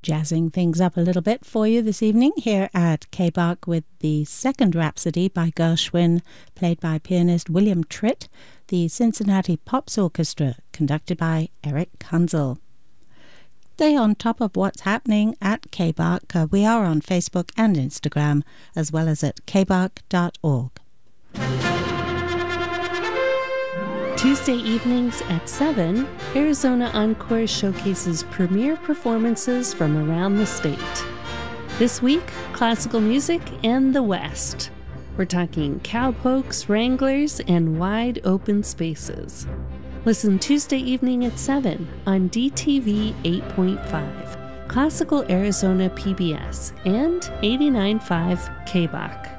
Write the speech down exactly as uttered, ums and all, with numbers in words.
Jazzing things up a little bit for you this evening here at K-Bach with the second Rhapsody by Gershwin, played by pianist William Tritt, the Cincinnati Pops Orchestra, conducted by Eric Kunzel. Stay on top of what's happening at K-Bach. Uh, we are on Facebook and Instagram, as well as at k bach dot org. Tuesday evenings at seven, Arizona Encore showcases premier performances from around the state. This week, classical music and the West. We're talking cowpokes, wranglers, and wide open spaces. Listen Tuesday evening at seven on D T V eight point five, Classical Arizona P B S, and eighty-nine point five K-Bach.